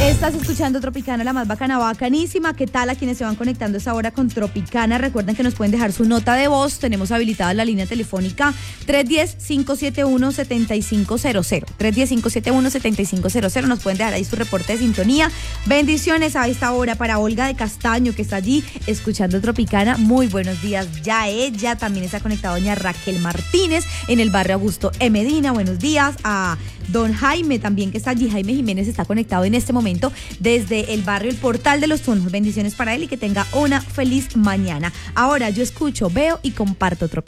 Estás escuchando Tropicana, la más bacana, bacanísima. ¿Qué tal a quienes se van conectando a esta hora con Tropicana? Recuerden que nos pueden dejar su nota de voz. Tenemos habilitada la línea telefónica 310-571-7500. 310-571-7500. Nos pueden dejar ahí su reporte de sintonía. Bendiciones a esta hora para Olga de Castaño, que está allí escuchando Tropicana. Muy buenos días. Ya ella también está conectada, doña Raquel Martínez, en el barrio Augusto E. Medina. Buenos días a don Jaime también, que está allí. Jaime Jiménez está conectado en este momento desde el barrio El Portal de los Tunos. Bendiciones para él y que tenga una feliz mañana. Ahora yo escucho, veo y comparto Tropicana.